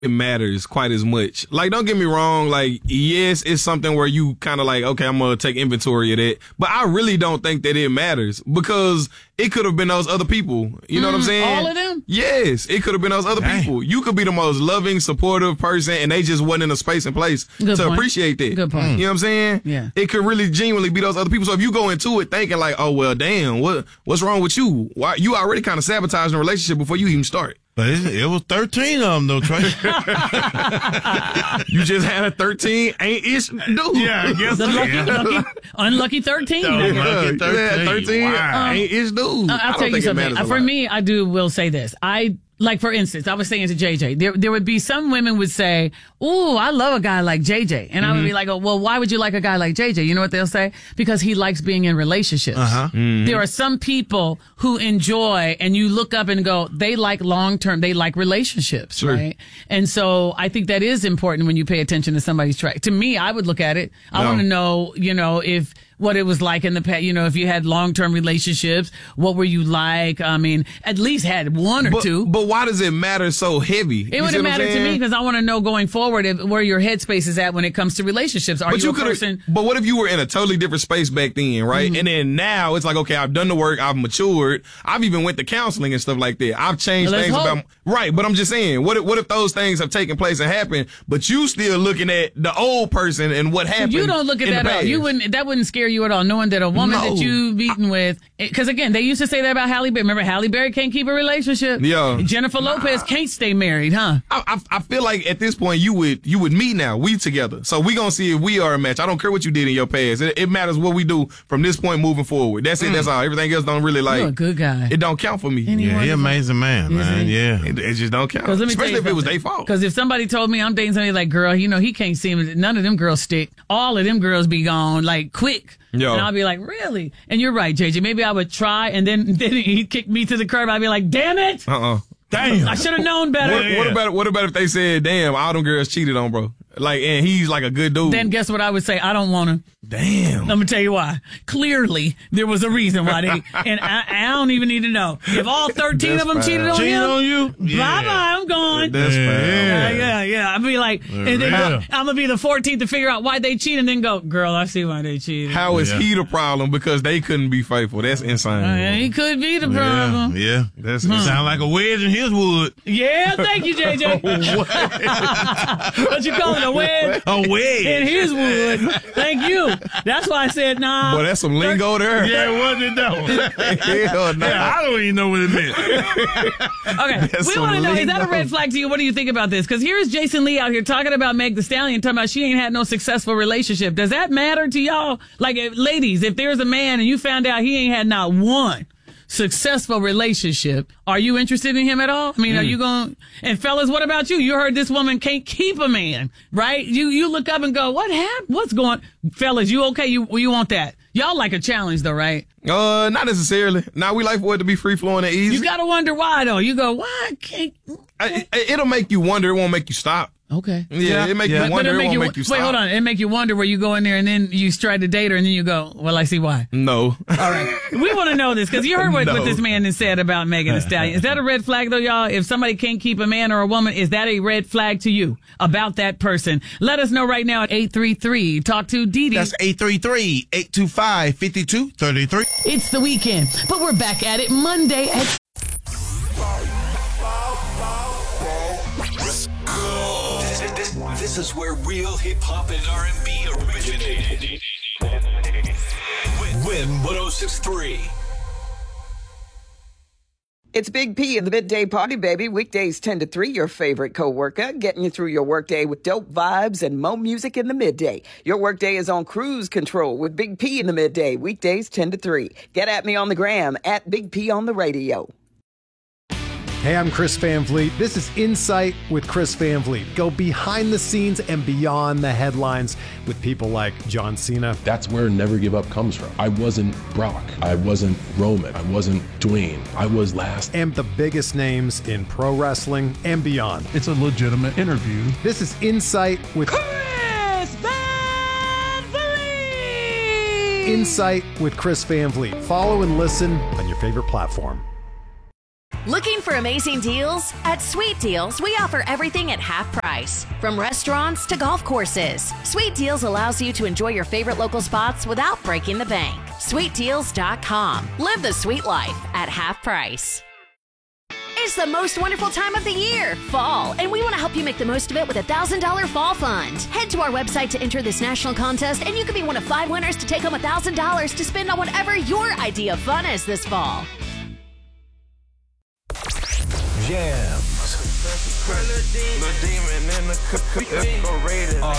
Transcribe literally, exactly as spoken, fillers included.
it matters quite as much. Like, don't get me wrong. Like, yes, it's something where you kind of like, okay, I'm going to take inventory of that. But I really don't think that it matters because it could have been those other people. You know mm, what I'm saying? All of them? Yes, it could have been those other Dang. people. You could be the most loving, supportive person, and they just wasn't in a space and place Good to point. appreciate that. Good point. You know what I'm saying? Yeah. It could really genuinely be those other people. So if you go into it thinking like, oh, well, damn, what what's wrong with you? Why you already kind of sabotaging the relationship before you even start. But it, it was thirteen of them, though, Trey. You just had a thirteen ain't-ish dude. Yeah, I guess the so. lucky, Yeah. lucky, unlucky thirteen. No, lucky thirteen. Yeah, thirteen Wow. ain't-ish dude. Uh, I'll tell you something. For lot. me, I do will say this. I like, for instance, I was saying to J J, there there would be some women would say, "Ooh, I love a guy like J J," and mm-hmm. I would be like, "Oh, well, why would you like a guy like J J?" You know what they'll say? Because he likes being in relationships. Uh-huh. Mm-hmm. There are some people who enjoy, and you look up and go, they like long term, they like relationships, sure. right? And so I think that is important when you pay attention to somebody's track. To me, I would look at it. I No. want to know, you know, if. What it was like in the past, you know, if you had long-term relationships, what were you like? I mean, at least had one or but, two. But why does it matter so heavy? It wouldn't matter to me because I want to know going forward if, where your headspace is at when it comes to relationships. Are but you, you a person? But what if you were in a totally different space back then, right? Mm-hmm. And then now it's like, okay, I've done the work, I've matured, I've even went to counseling and stuff like that. I've changed Well, things hope. about right. But I'm just saying, what if, what if those things have taken place and happened, but you still looking at the old person and what happened? You don't look at in that the at all. past? You wouldn't. That wouldn't scare you at all, knowing that a woman No. that you meeting with, because again, they used to say that about Halle Berry. Remember, Halle Berry can't keep a relationship. Yeah. Jennifer Lopez can't stay married, huh? I, I, I feel like at this point you would you would meet now. We together, so we gonna see if we are a match. I don't care what you did in your past. It, it matters what we do from this point moving forward. That's it. Mm. That's all. Everything else don't really like. You're a good guy. It don't count for me. And he Yeah, he an amazing man, man. he? Yeah. It, it just don't count. Let me Especially if it was their fault. Because if somebody told me I'm dating somebody like, girl, you know, he can't seem, none of them girls stick. All of them girls be gone, like, quick. Yo. And I'll be like, really? And you're right, J J. Maybe I would try, and then, then he'd kick me to the curb. I'd be like, damn it! Uh-uh. Damn. I should have known better. What, what about what about if they said, damn, all them girls cheated on bro? Like, and he's like a good dude. Then guess what I would say? I don't want to. Damn. I'm going to tell you why. Clearly, there was a reason why they, and I, I don't even need to know. If all thirteen That's of them fine. cheated on Cheated him, on you? bye Yeah. bye, I'm gone. That's Yeah. fine. Yeah, yeah, yeah. I'd be like, and then Yeah. go, I'm gonna be the fourteenth to figure out why they cheat, and then go, girl, I see why they cheated. How is Yeah. he the problem because they couldn't be faithful? That's insane. Uh, yeah, he could be the problem. Yeah. yeah. That's It sound like a wedge in his wood. Yeah, thank you, J J. What you call it, a wedge A wedge. in his wood? Thank you. That's why I said nah. Boy, that's some lingo there. Yeah, wasn't it though? Hell no. Yeah, I don't even know what it meant. Okay, That's we some want to know, is that a lingo. red flag to you? What do you think about this? Because here's Jason Lee out here talking about Meg Thee Stallion, talking about she ain't had no successful relationship. Does that matter to y'all? Like, if, ladies, if there's a man and you found out he ain't had not one successful relationship, are you interested in him at all? I mean, Mm. are you going, and fellas, what about you? You heard this woman can't keep a man, right? You, you look up and go, what happened? What's going, fellas, you okay? You, you want that? Y'all like a challenge though, right? Uh, not necessarily. Now we like for it to be free flowing and easy. You gotta wonder why though. You go, why I can't? I, it, it'll make you wonder. It won't make you stop. Okay. Yeah, it make Yeah. you But wonder. it It make won't you, make you stop. wait, hold on. It make you wonder where you go in there and then you try to date her and then you go, well, I see why. No. All right. We want to know this because you heard what, No. what this man has said about Megan Thee Stallion. Is that a red flag though, y'all? If somebody can't keep a man or a woman, is that a red flag to you about that person? Let us know right now at eight three three. Talk to Dee Dee. That's eight three three, eight two five, five two three three. It's the weekend, but we're back at it Monday at This, this, this is where real hip hop and R and B originated. Win, Win one oh six point three. It's Big P in the Midday Party, baby. Weekdays ten to three, your favorite coworker, getting you through your workday with dope vibes and mo music in the midday. Your workday is on cruise control with Big P in the midday. Weekdays ten to three. Get at me on the gram, at Big P on the radio. Hey, I'm Chris Van Vliet. This is Insight with Chris Van Vliet. Go behind the scenes and beyond the headlines with people like John Cena. That's where Never Give Up comes from. I wasn't Brock. I wasn't Roman. I wasn't Dwayne. I was last. And the biggest names in pro wrestling and beyond. It's a legitimate interview. This is Insight with Chris Van Vliet. Insight with Chris Van Vliet. Follow and listen on your favorite platform. Looking for amazing deals? At Sweet Deals, we offer everything at half price. From restaurants to golf courses, Sweet Deals allows you to enjoy your favorite local spots without breaking the bank. sweet deals dot com. Live the sweet life at half price. It's the most wonderful time of the year, fall, and we want to help you make the most of it with a one thousand dollars Fall Fund. Head to our website to enter this national contest, and you could be one of five winners to take home one thousand dollars to spend on whatever your idea of fun is this fall. Jams. All